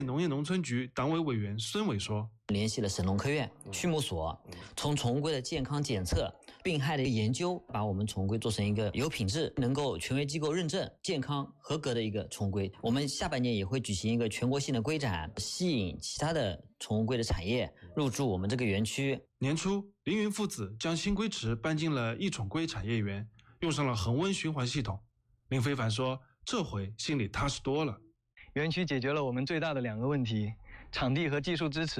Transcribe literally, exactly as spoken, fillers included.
农业农村局党委委员孙伟说， 联系了省农科院、畜牧所，从宠物龟的健康检测、病害的研究，把我们宠物龟做成一个有品质、能够权威机构认证、健康合格的一个宠物龟。我们下半年也会举行一个全国性的龟展，吸引其他的宠物龟的产业入驻我们这个园区。 年初，凌云父子将新龟池搬进了益宠龟产业园，用上了恒温循环系统。林非凡说，这回心里踏实多了。 园区解决了我们最大的两个问题，场地和技术支持。